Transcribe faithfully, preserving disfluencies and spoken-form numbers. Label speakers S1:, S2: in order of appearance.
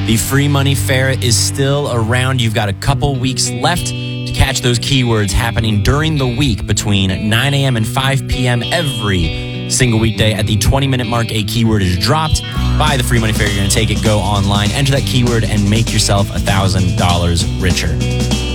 S1: The Free Money Fair is still around. You've got a couple weeks left to catch those keywords happening during the week between nine a.m. and five p.m. every single weekday. At the twenty-minute mark, a keyword is dropped by the Free Money Fair. You're going to take it, go online, enter that keyword, and make yourself one thousand dollars richer.